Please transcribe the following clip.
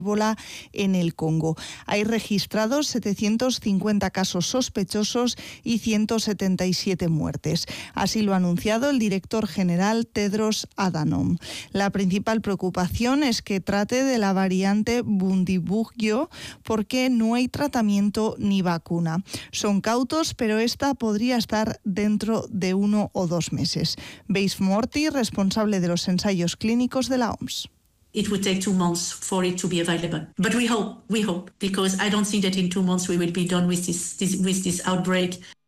ébola en el Congo. Hay registrados 750 casos sospechosos y 177 muertes. Así lo ha anunciado el director general Tedros Adhanom. La principal preocupación es que trate de la variante Bundibugyo porque no hay tratamiento ni vacuna. Son cautos, pero esta podría estar dentro de 1 o 2 meses. Base Morty, responsable de los ensayos clínicos de la OMS. It would take 2 months for it to be available. But we hope, because I don't think that in 2 months we will be done with this outbreak.